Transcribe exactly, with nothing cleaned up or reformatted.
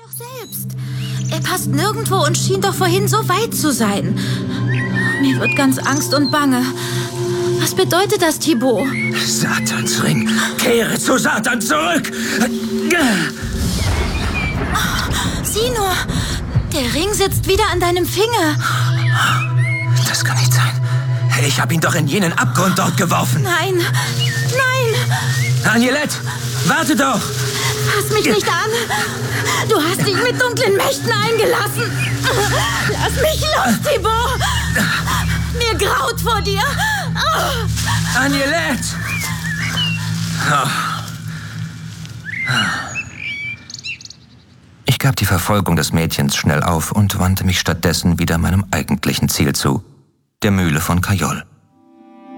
Selbst. Er passt nirgendwo und schien doch vorhin so weit zu sein. Mir wird ganz Angst und Bange. Was bedeutet das, Thibaut? Satans Ring. Kehre zu Satan zurück. Sieh nur. Der Ring sitzt wieder an deinem Finger. Das kann nicht sein. Ich habe ihn doch in jenen Abgrund dort geworfen. Nein. Nein. Agnelette, warte doch. Fass mich nicht an. Du hast dich mit dunklen Mächten eingelassen. Lass mich los, Thibaut. Mir graut vor dir. Oh. Agnelette! Oh. Ich gab die Verfolgung des Mädchens schnell auf und wandte mich stattdessen wieder meinem eigentlichen Ziel zu, der Mühle von Cajolle.